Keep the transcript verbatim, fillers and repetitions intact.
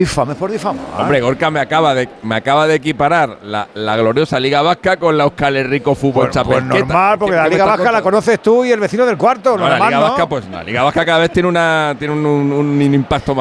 Difame por difamar. Hombre, Gorka me acaba de me acaba de equiparar la, la gloriosa Liga Vasca con la Euskal Herriko Fútbol Pues, pues Chapelqueta. normal, porque la Liga Vasca la conoces tú y el vecino del cuarto. No, la normal, Liga ¿no? Vasca, pues la Liga Vasca cada vez tiene una tiene un, un, un impacto más.